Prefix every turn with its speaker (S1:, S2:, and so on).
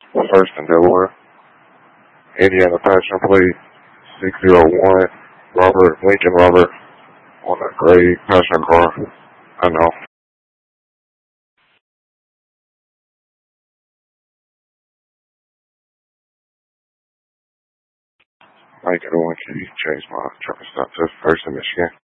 S1: First in Delaware. Indiana passenger plate 601 Lincoln Robert on a gray passenger car. I know. Mike, everyone, can you change my truck stop to First in Michigan?